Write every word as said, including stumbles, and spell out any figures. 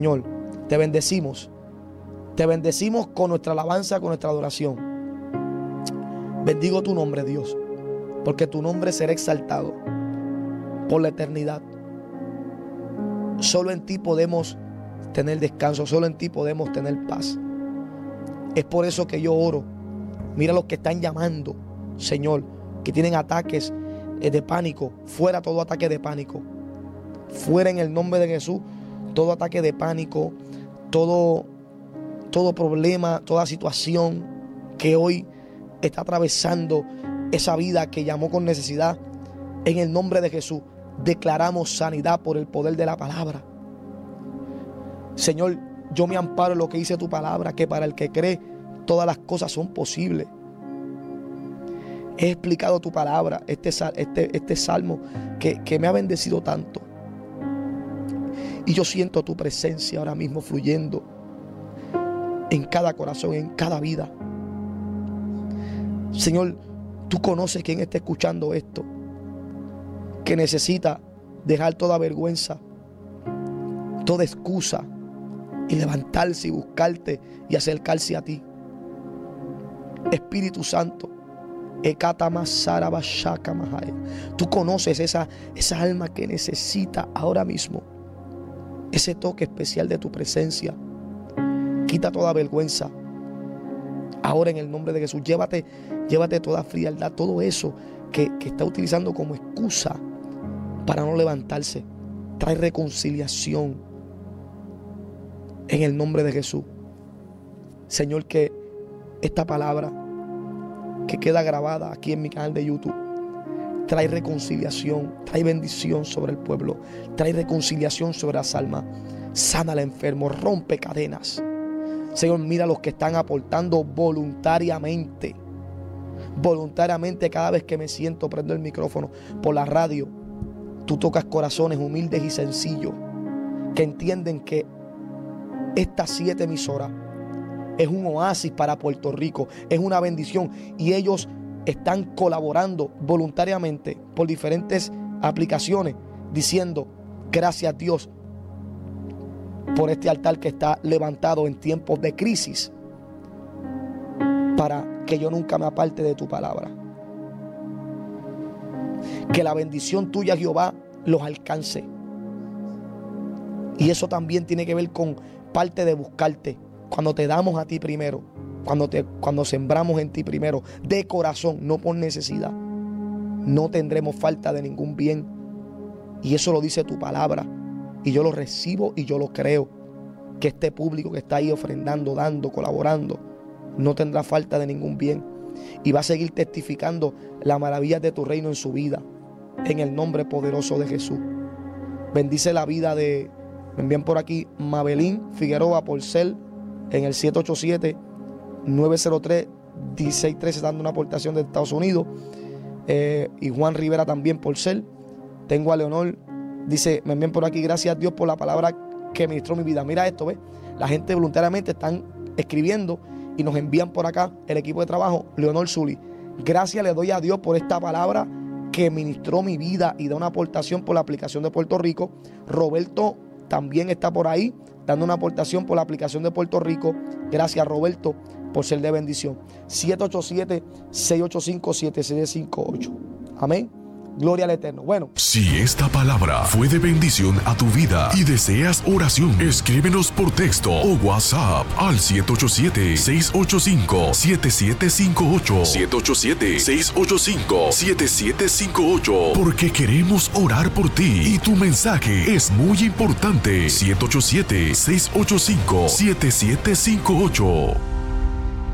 Señor, te bendecimos. Te bendecimos con nuestra alabanza, con nuestra adoración. Bendigo tu nombre, Dios, porque tu nombre será exaltado por la eternidad. Solo en ti podemos tener descanso, solo en ti podemos tener paz. Es por eso que yo oro. Mira los que están llamando, Señor, que tienen ataques de pánico. Fuera todo ataque de pánico. Fuera en el nombre de Jesús todo ataque de pánico, todo, todo problema, toda situación que hoy está atravesando esa vida que llamó con necesidad. En el nombre de Jesús declaramos sanidad por el poder de la palabra. Señor, yo me amparo en lo que dice tu palabra, que para el que cree todas las cosas son posibles. He explicado tu palabra, este, este, este salmo que, que me ha bendecido tanto. Y yo siento tu presencia ahora mismo fluyendo en cada corazón, en cada vida. Señor, tú conoces quién está escuchando esto, que necesita dejar toda vergüenza, toda excusa, y levantarse y buscarte y acercarse a ti. Espíritu Santo, tú conoces esa, esa alma que necesita ahora mismo ese toque especial de tu presencia. Quita toda vergüenza ahora en el nombre de Jesús. Llévate, llévate toda frialdad, todo eso que, que está utilizando como excusa para no levantarse. Trae reconciliación en el nombre de Jesús. Señor, que esta palabra que queda grabada aquí en mi canal de YouTube trae reconciliación, trae bendición sobre el pueblo, trae reconciliación sobre las almas. Sana al enfermo, rompe cadenas. Señor, mira a los que están aportando voluntariamente. Voluntariamente, cada vez que me siento, prendo el micrófono por la radio, tú tocas corazones humildes y sencillos que entienden que estas siete emisoras es un oasis para Puerto Rico, es una bendición, y ellos están colaborando voluntariamente por diferentes aplicaciones, diciendo gracias a Dios por este altar que está levantado en tiempos de crisis, para que yo nunca me aparte de tu palabra. Que la bendición tuya, Jehová, los alcance. Y eso también tiene que ver con parte de buscarte. Cuando te damos a ti primero, cuando, te, cuando sembramos en ti primero, de corazón, no por necesidad, no tendremos falta de ningún bien. Y eso lo dice tu palabra. Y yo lo recibo y yo lo creo. Que este público que está ahí ofrendando, dando, colaborando, no tendrá falta de ningún bien. Y va a seguir testificando las maravillas de tu reino en su vida. En el nombre poderoso de Jesús. Bendice la vida de, me envían por aquí, Mabelín Figueroa Porcel, en el siete ocho siete, nueve cero tres, uno seis uno tres, dando una aportación de Estados Unidos. Eh, y Juan Rivera también Porcel. Tengo a Leonor, dice, me envían por aquí, gracias a Dios por la palabra que ministró mi vida. Mira esto, ¿ves? La gente voluntariamente están escribiendo y nos envían por acá el equipo de trabajo. Leonor Zuli, gracias le doy a Dios por esta palabra que ministró mi vida y da una aportación por la aplicación de Puerto Rico. Roberto también está por ahí dando una aportación por la aplicación de Puerto Rico. Gracias, Roberto, por ser de bendición. siete ocho siete, seis ocho cinco, siete seis cinco ocho. Amén. Gloria al Eterno. Bueno, si esta palabra fue de bendición a tu vida y deseas oración, escríbenos por texto o WhatsApp al siete ocho siete, seis ocho cinco, siete siete cinco ocho, siete ocho siete, seis ocho cinco, siete siete cinco ocho, porque queremos orar por ti y tu mensaje es muy importante. siete ocho siete, seis ocho cinco, siete siete cinco ocho.